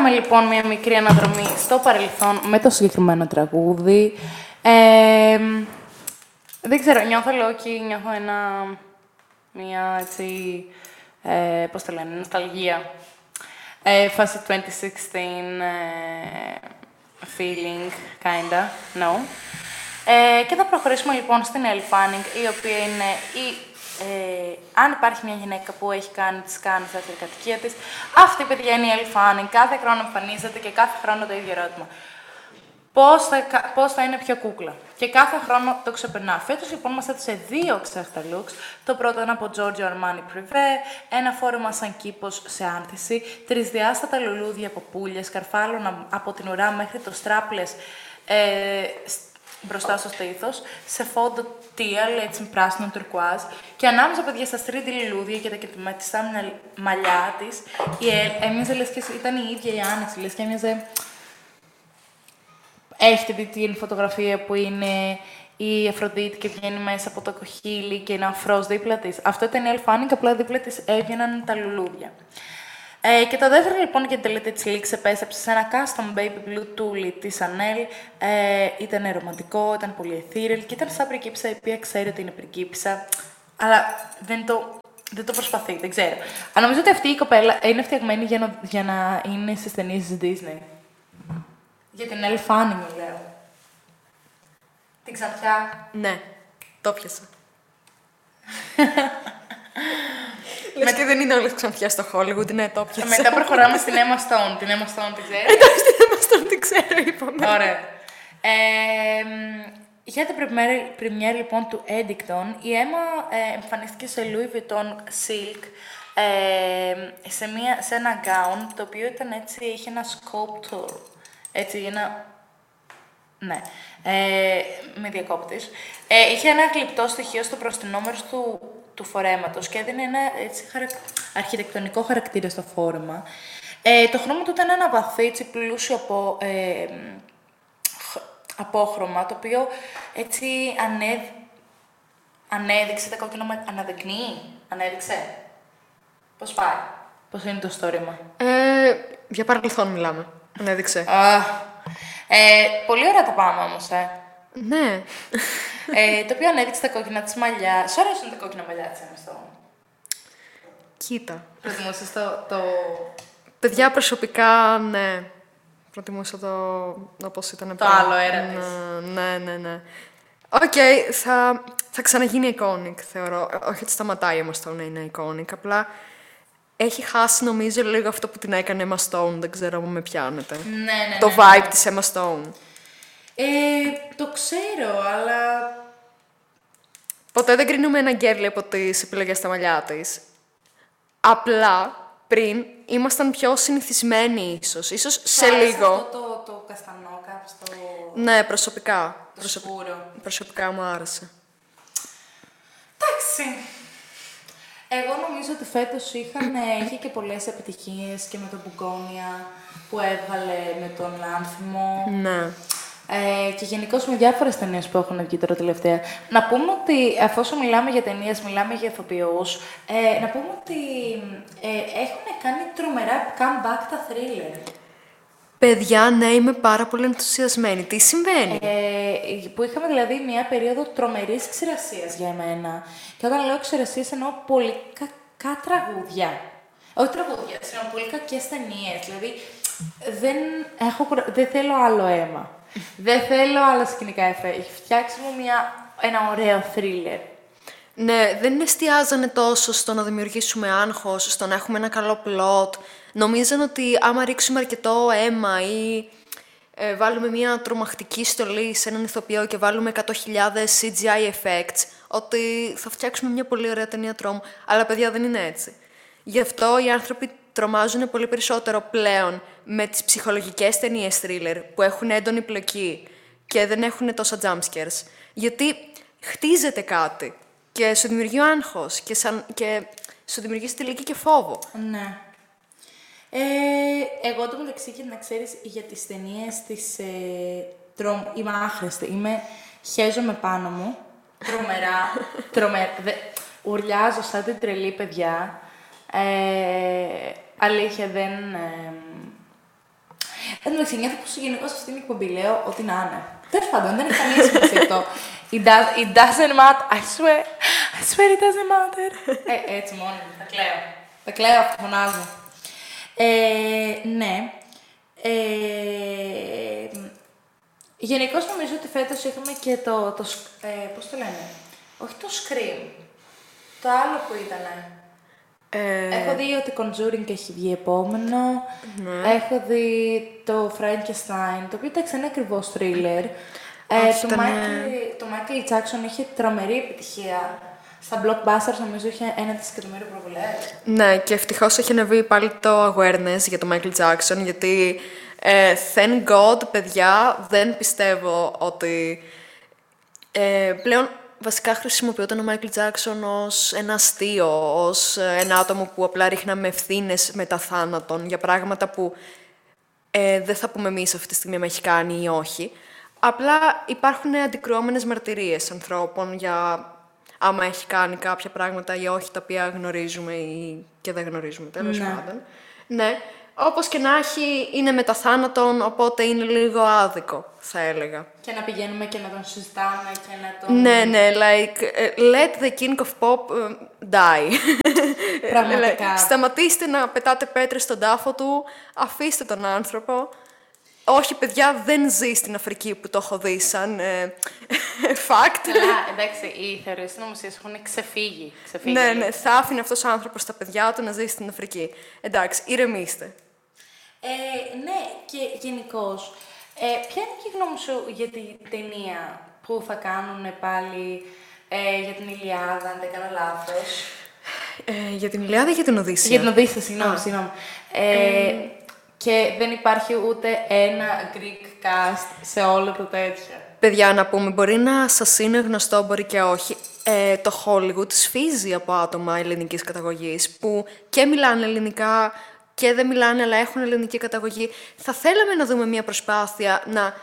Κάναμε λοιπόν μια μικρή αναδρομή στο παρελθόν με το συγκεκριμένο τραγούδι. Δεν ξέρω, νιώθω low-key, νιώθω μια έτσι, πώς το λένε, νοσταλγία. Φάση 2016 feeling, kinda, no. Και θα προχωρήσουμε λοιπόν στην Elle Fanning, η οποία είναι αν υπάρχει μια γυναίκα που έχει κάνει τις κάνει στα κατοικία της, αυτή η παιδιά είναι η Elle Fanning. Κάθε χρόνο εμφανίζεται και κάθε χρόνο το ίδιο ερώτημα. Πώς θα είναι πιο κούκλα. Και κάθε χρόνο το ξεπερνά. Φέτος λοιπόν μας έδωσε 2 ξέχτα looks. Το πρώτο είναι από Giorgio Armani Privé, ένα φόρεμα σαν κήπος σε άνθηση, τρισδιάστατα λουλούδια από πουλια, σκαρφάλωνα από την ουρά μέχρι το strapless μπροστά στο στήθος, σε φόντο teal, έτσι πράσινο τουρκουάζ, και ανάμεσα παιδιά στα στρίντι λουλούδια και τα κεντυματιστά μαλλιά της, έμοιαζε λες και ήταν η ίδια η Άνοιξη, λες και έμοιαζε. Έχετε δει την φωτογραφία που είναι η Αφροδίτη και βγαίνει μέσα από το κοχύλι και είναι αφρός δίπλα της? Αυτό ήταν η Elle Fanning, απλά δίπλα της έβγαιναν τα λουλούδια. Και το δεύτερο λοιπόν για την τελετή της Leaks επέστρεψε σε ένα custom baby blue τούλι της Chanel. Ήταν ρομαντικό, ήταν πολύ ethereal και ήταν σαν πριγκίπισσα, η οποία ξέρει ότι είναι πριγκίπισσα, αλλά δεν το προσπαθεί, δεν ξέρω. Αλλά νομίζω ότι αυτή η κοπέλα είναι φτιαγμένη για να είναι στις ταινίες της Disney. Για την Elle Fanning, λέω. Την ξανθιά. Ναι, το πιάσα. Λες και δεν είναι όλες ξανθιά στο Hollywood, ναι, το πιάσα. Μετά προχωράμε στην Emma Stone. Την Emma Stone την ξέρεις? Εντάξει, την Emma Stone την ξέρω, είπαμε. Ωραία. Για την πρεμιέρα λοιπόν του Eddington, η Emma εμφανίστηκε σε Louis Vuitton Silk, σε ένα gown, το οποίο ήταν έτσι, είχε ένα sculpture. Έτσι, ναι, με διακόπτης. Είχε ένα γλυπτό στοιχείο στο μπροστινό μέρος του φορέματος και έδινε ένα έτσι, αρχιτεκτονικό χαρακτήρα στο φόρεμα. Το χρώμα του ήταν ένα βαθύ, έτσι, πλούσιο απόχρωμα, το οποίο έτσι ανέδειξε τα κόκκινα, ανέδειξε. Πώς πάει, πώς είναι το στόρημα? Για παρελθόν μιλάμε. Ανέδειξε. Πολύ ωραία τα πάμε όμως, Ναι. Το οποίο ανέδειξε τα κόκκινα της μαλλιά. Σου αρέσουν τα κόκκινα μαλλιά της Emma Stone? Κοίτα. Προτιμούσες το... Παιδιά, προσωπικά, ναι. Προτιμούσα το πώς ήταν το πριν. άλλο αέρα της. Ναι. Οκ, θα ξαναγίνει iconic, θεωρώ. Όχι ότι σταματάει η Emma Stone να είναι iconic, απλά έχει χάσει, νομίζω, λίγο αυτό που την έκανε Emma Stone. Δεν ξέρω αν με πιάνετε. Ναι. Το vibe της Emma Stone. Το ξέρω, αλλά... Ποτέ δεν κρίνουμε ένα γκέρλι από τις επιλογές στα μαλλιά της. Απλά, πριν, ήμασταν πιο συνηθισμένοι ίσως. Ίσως σε λίγο. Αυτό το καστανό κάπως, Ναι, προσωπικά. το σκούρο. Προσωπικά μου άρεσε. Εντάξει. Εγώ νομίζω ότι φέτος είχε και πολλές επιτυχίες και με τον Μπουγκόνια που έβγαλε με τον Λάνθιμο. Ναι. Και γενικώς με διάφορες ταινίες που έχουν βγει τώρα τελευταία. Να πούμε ότι, εφόσον μιλάμε για ταινίες, μιλάμε για ηθοποιούς, να πούμε ότι έχουν κάνει τρομερά comeback τα thriller. Παιδιά, ναι, είμαι πάρα πολύ ενθουσιασμένη. Τι συμβαίνει? Που είχαμε δηλαδή μια περίοδο τρομερής ξηρασίας για εμένα. Και όταν λέω ξηρασίας εννοώ πολύ κακά τραγούδια. Όχι τραγούδια, εννοώ πολύ κακές ταινίες. Δηλαδή, δεν θέλω άλλο αίμα. Δεν θέλω άλλα σκηνικά εφέ. Φτιάξτε μου ένα ωραίο thriller. Ναι, δεν εστιάζανε τόσο στο να δημιουργήσουμε άγχος, στο να έχουμε ένα καλό plot. Νομίζαν ότι άμα ρίξουμε αρκετό αίμα ή βάλουμε μια τρομακτική στολή σε έναν ηθοποιό και βάλουμε 100.000 CGI effects, ότι θα φτιάξουμε μια πολύ ωραία ταινία τρόμου. Αλλά παιδιά, δεν είναι έτσι. Γι' αυτό οι άνθρωποι τρομάζουν πολύ περισσότερο πλέον με τις ψυχολογικές ταινίες thriller που έχουν έντονη πλοκή και δεν έχουν τόσα jumpscares. Γιατί χτίζεται κάτι και σου δημιουργεί άγχος και σου δημιουργεί στυλίκη και φόβο. Ναι. Εγώ το μεταξύ, και να ξέρεις, για τις ταινίες της είμαι άχρηστη. Χέζομαι πάνω μου, τρομερά, ουρλιάζω σαν την τρελή, παιδιά. Αλήθεια, Εν τω μεταξύ, νιώθω πως γενικώς αυτή την εκπομπή λέω ό,τι να είναι. Τέλος πάντων, δεν έχει καμία σημασία αυτό. It doesn't matter. I swear it doesn't matter. Έτσι μόνο μου. Θα κλαίω. Θα κλαίω, αυτό φωνάζω. Ναι. Γενικώς νομίζω ότι φέτος είχαμε και πώς το λένε. Όχι το Scream. Το άλλο που ήτανε. Έχω δει ότι Conjuring έχει βγει επόμενο. Ναι. Έχω δει το Frankenstein, το οποίο εντάξει είναι ακριβώς thriller. Το Michael Jackson είχε τρομερή επιτυχία. Στα blockbusters νομίζω είχε 1 δισεκατομμύριο προβολές. Ναι, και ευτυχώς έχει ανεβεί πάλι το awareness για το Michael Jackson, γιατί thank God, παιδιά, δεν πιστεύω ότι πλέον βασικά χρησιμοποιόταν ο Michael Jackson ως ένα αστείο, ως ένα άτομο που απλά ρίχναμε ευθύνες μετά θάνατον για πράγματα που δεν θα πούμε εμείς αυτή τη στιγμή αν έχει κάνει ή όχι. Απλά υπάρχουν αντικρουόμενες μαρτυρίες ανθρώπων για άμα έχει κάνει κάποια πράγματα ή όχι τα οποία γνωρίζουμε ή και δεν γνωρίζουμε, τέλος πάντων. Ναι. Όπως και να έχει, είναι μετά θάνατον, οπότε είναι λίγο άδικο, θα έλεγα. Και να πηγαίνουμε και να τον συζητάμε και να τον... Ναι, like, let the king of pop die. Πραγματικά. Σταματήστε να πετάτε πέτρες στον τάφο του, αφήστε τον άνθρωπο. Όχι, παιδιά, δεν ζει στην Αφρική που το έχω δει σαν fact. Καλά, εντάξει, οι θεωρίες συνωμοσίες έχουν ξεφύγει. Ναι, θα άφηνε αυτός ο άνθρωπος τα παιδιά του να ζει στην Αφρική. Εντάξει, ηρεμήστε. Ναι, και γενικώς, ποια είναι και η γνώμη σου για την ταινία που θα κάνουν πάλι για την Ηλιάδα, αν δεν κάνω λάθος? Για την Ηλιάδα ή για την Οδύσσεια? Για την Οδύσσεια, συγγνώμη. Και δεν υπάρχει ούτε ένα Greek cast σε όλο το τέτοιο. Παιδιά, να πούμε, μπορεί να σας είναι γνωστό, μπορεί και όχι. Το Hollywood σφίζει από άτομα ελληνικής καταγωγής που και μιλάνε ελληνικά και δεν μιλάνε, αλλά έχουν ελληνική καταγωγή. Θα θέλαμε να δούμε μια προσπάθεια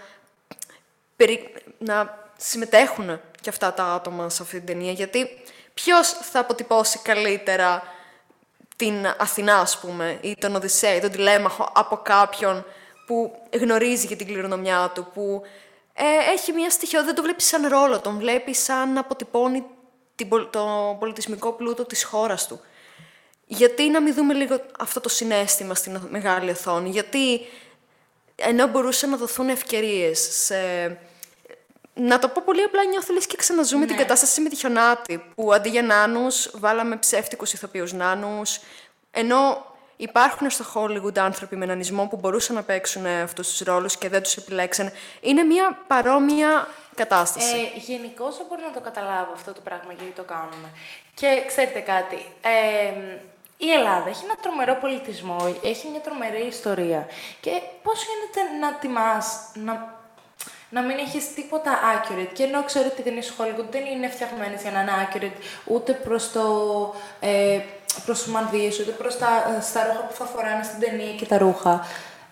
να συμμετέχουν και αυτά τα άτομα σε αυτή την ταινία, γιατί ποιος θα αποτυπώσει καλύτερα την Αθηνά, ας πούμε, ή τον Οδυσσέα, ή τον Τηλέμαχο από κάποιον που γνωρίζει και την κληρονομιά του, που έχει μια στοιχείο, δεν το βλέπεις σαν ρόλο, τον βλέπεις σαν να αποτυπώνει το πολιτισμικό πλούτο της χώρας του. Γιατί να μην δούμε λίγο αυτό το συναίσθημα στην μεγάλη οθόνη, γιατί ενώ μπορούσαν να δοθούν ευκαιρίες να το πω πολύ απλά, νιώθω λες και ξαναζούμε την κατάσταση με τη Χιονάτη, που αντί για νάνους βάλαμε ψεύτικους ηθοποιούς νάνους, ενώ υπάρχουν στο Hollywood άνθρωποι με νανισμό που μπορούσαν να παίξουν αυτούς τους ρόλους και δεν τους επιλέξαν. Είναι μια παρόμοια κατάσταση. Γενικώς δεν μπορώ να το καταλάβω αυτό το πράγμα γιατί το κάνουμε. Και ξέρετε κάτι, η Ελλάδα έχει ένα τρομερό πολιτισμό, έχει μια τρομερή ιστορία. Και πώς γίνεται να τιμάς, να μην έχεις τίποτα accurate. Και ενώ ξέρω ότι οι ταινίες Hollywood δεν είναι φτιαγμένες για να είναι accurate ούτε προς τους μανδύες, ούτε προς στα ρούχα που θα φοράνε στην ταινία και τα ρούχα.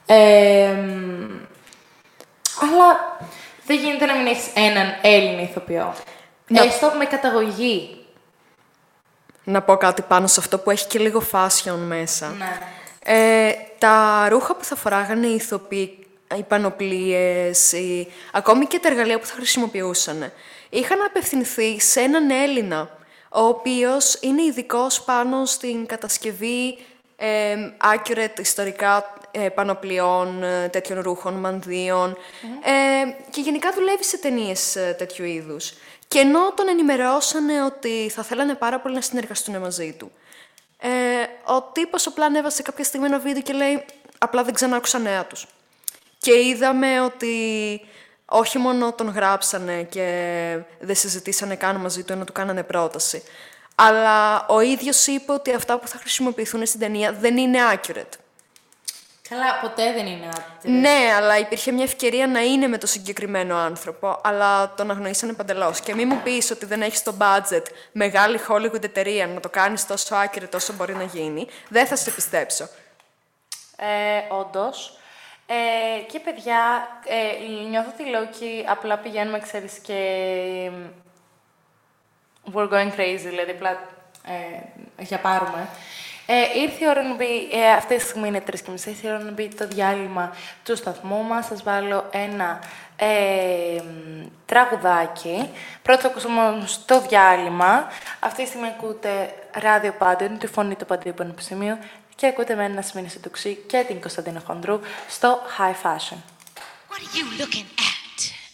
Αλλά δεν γίνεται να μην έχεις έναν Έλληνα ηθοποιό. Έστω με καταγωγή. Να πω κάτι πάνω σε αυτό που έχει και λίγο fashion μέσα. Ναι. Τα ρούχα που θα φοράγανε οι ηθοποιοί, οι πανοπλίες, ακόμη και τα εργαλεία που θα χρησιμοποιούσαν, είχαν απευθυνθεί σε έναν Έλληνα, ο οποίος είναι ειδικός πάνω στην κατασκευή accurate ιστορικά πανοπλιών, τέτοιων ρούχων, μανδύων και γενικά δουλεύει σε ταινίες τέτοιου είδους. Και ενώ τον ενημερώσανε ότι θα θέλανε πάρα πολύ να συνεργαστούν μαζί του, ο τύπος απλά ανέβασε κάποια στιγμή ένα βίντεο και λέει απλά δεν ξανά άκουσα νέα τους. Και είδαμε ότι όχι μόνο τον γράψανε και δεν συζητήσανε καν μαζί του, ενώ του κάνανε πρόταση, αλλά ο ίδιος είπε ότι αυτά που θα χρησιμοποιηθούν στην ταινία δεν είναι accurate. Καλά, ποτέ δεν είναι accurate. Ναι, αλλά υπήρχε μια ευκαιρία να είναι με το συγκεκριμένο άνθρωπο, αλλά τον αγνοήσανε παντελώς. Και μην μου πεις ότι δεν έχεις το budget μεγάλη Hollywood εταιρεία να το κάνεις τόσο accurate όσο μπορεί να γίνει, δεν θα σε πιστέψω. Όντως. Και παιδιά, νιώθω ότι Loki απλά πηγαίνουμε, ξέρεις, και we're going crazy, δηλαδή απλά για πάρουμε. Ήρθε η ώρα να μπει, αυτή τη στιγμή είναι 3:30, ήρθε η ώρα να μπει το διάλειμμα του σταθμού μας. Σας βάλω ένα τραγουδάκι. Πρώτα ακούσαμε όμως το διάλειμμα. Αυτή τη στιγμή ακούτε ράδιο Πάντεων, τη φωνή του Παντίου Πανεπιστημίου και ακούτε με ένα Σμήνη Συντουξή και την Κωνσταντίνα Χονδρού στο High Fashion. What are you looking